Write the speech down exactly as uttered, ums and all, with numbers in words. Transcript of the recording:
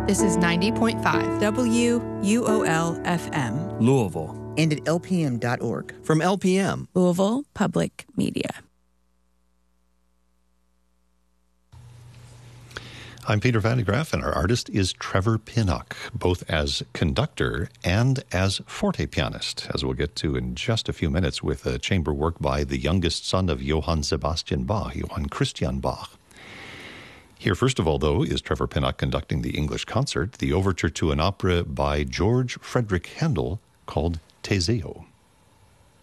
This is ninety point five W U O L F M. Louisville. And at L P M dot org. From L P M. Louisville Public Media. I'm Peter Van de Graaff, and our artist is Trevor Pinnock, both as conductor and as forte pianist, as we'll get to in just a few minutes with a chamber work by the youngest son of Johann Sebastian Bach, Johann Christian Bach. Here, first of all, though, is Trevor Pinnock conducting the English concert, the overture to an opera by George Frederick Handel called Teseo.